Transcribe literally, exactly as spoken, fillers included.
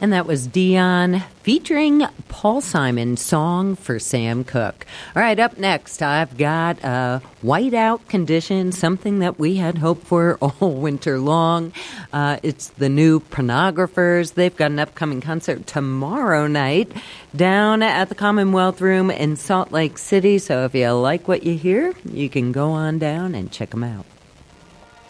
And that was Dion featuring Paul Simon, Song for Sam Cooke. All right, up next, I've got a whiteout condition, something that we had hoped for all winter long. Uh, it's the new Pornographers. They've got an upcoming concert tomorrow night down at the Commonwealth Room in Salt Lake City. So if you like what you hear, you can go on down and check them out.